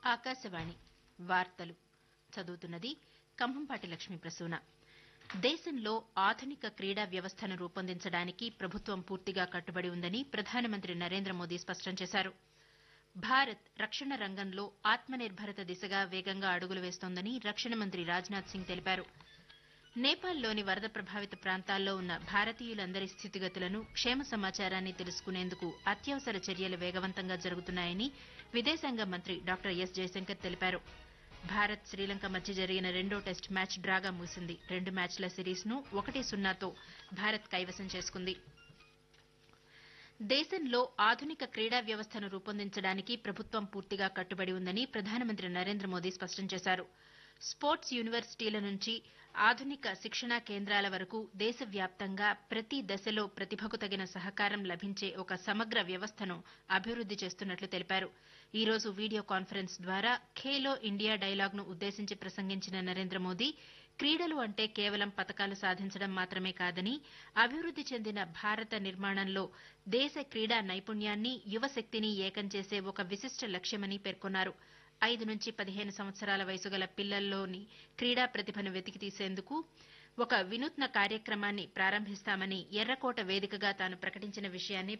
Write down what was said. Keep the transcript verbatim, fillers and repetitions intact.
ఆకాశవాణి వార్తలు చదువుతున్నది కంభంపాటి లక్ష్మీ ప్రసూన. దేశంలో ఆధునిక క్రీడా వ్యవస్థను రూపొందించడానికి ప్రభుత్వం పూర్తిగా కట్టుబడి ఉందని ప్రధానమంత్రి నరేంద్ర మోదీ స్పష్టం చేశారు. భారత్ రక్షణ రంగంలో ఆత్మనిర్భరత దిశగా వేగంగా అడుగులు వేస్తోందని రక్షణ మంత్రి రాజ్నాథ్ సింగ్ తెలిపారు. నేపాల్లోని వరద ప్రభావిత ప్రాంతాల్లో ఉన్న భారతీయులందరి స్థితిగతులను, క్షేమ సమాచారాన్ని తెలుసుకునేందుకు అత్యవసర చర్యలు వేగవంతంగా జరుగుతున్నాయని విదేశాంగ మంత్రి డాక్టర్ ఎస్ జయశంకర్ తెలిపారు. భారత్ శ్రీలంక మధ్య జరిగిన రెండో టెస్ట్ మ్యాచ్ డ్రాగా ముగిసింది. రెండు మ్యాచ్ల సిరీస్ను ఒకటి సున్నాతో భారత్ కైవసం చేసుకుంది. దేశంలో ఆధునిక క్రీడా వ్యవస్థను రూపొందించడానికి ప్రభుత్వం పూర్తిగా కట్టుబడి ఉందని ప్రధానమంత్రి నరేంద్ర మోదీ స్పష్టం చేశారు. స్పోర్ట్స్ యూనివర్సిటీల నుంచి ఆధునిక శిక్షణా కేంద్రాల వరకు దేశవ్యాప్తంగా ప్రతి దశలో ప్రతిభకు తగిన సహకారం లభించే ఒక సమగ్ర వ్యవస్థను అభివృద్ది చేస్తున్నట్లు తెలిపారు. ఈ రోజు వీడియో కాన్ఫరెన్స్ ద్వారా ఖేలో ఇండియా డైలాగ్ను ఉద్దేశించి ప్రసంగించిన నరేంద్ర మోదీ క్రీడలు అంటే కేవలం పతకాలు సాధించడం మాత్రమే కాదని, అభివృద్ది చెందిన భారత నిర్మాణంలో దేశ క్రీడా నైపుణ్యాన్ని, యువశక్తిని ఏకం చేసే ఒక విశిష్ట లక్ష్యమని పేర్కొన్నారు. ఐదు నుంచి పదిహేను సంవత్సరాల వయసు గల పిల్లల్లోని క్రీడా ప్రతిభను వెతికి తీసేందుకు ఒక వినూత్న కార్యక్రమాన్ని ప్రారంభిస్తామని ఎర్రకోట వేదికగా తాను ప్రకటించిన విషయాన్ని